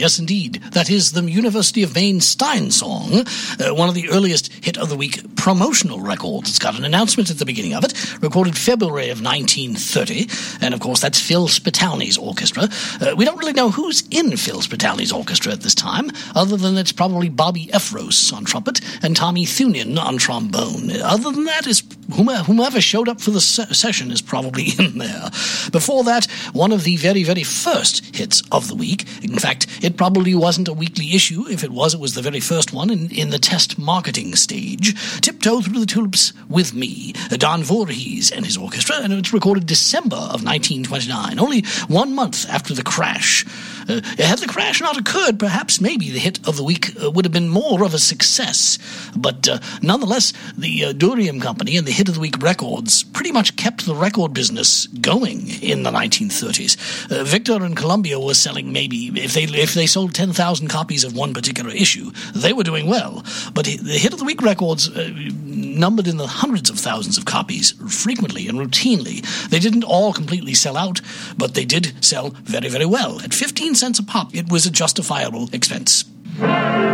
Yes, indeed. That is the University of Maine Stein song, one of the earliest Hit of the Week promotional records. It's got an announcement at the beginning of it, recorded February of 1930, and of course that's Phil Spitalny's orchestra. We don't really know who's in Phil Spitalny's orchestra at this time, other than it's probably Bobby Efros on trumpet and Tommy Thunin on trombone. Other than that, is whomever showed up for the session is probably in there. Before that, one of the very, very first hits of the week. In fact, it probably wasn't a weekly issue. If it was the very first one in the test marketing stage. Tiptoe Through the Tulips with Me, Don Voorhees and his orchestra, and it's recorded December of 1929, only 1 month after the crash. Had the crash not occurred, perhaps maybe the hit of the week would have been more of a success. But nonetheless, the Durium Company and the Hit of the Week records pretty much kept the record business going in the 1930s. Victor and Columbia were selling maybe, if they sold 10,000 copies of one particular issue, they were doing well. But the Hit of the Week records numbered in the hundreds of thousands of copies frequently and routinely. They didn't all completely sell out, but they did sell very, very well. At 15 cents a pop, it was a justifiable expense.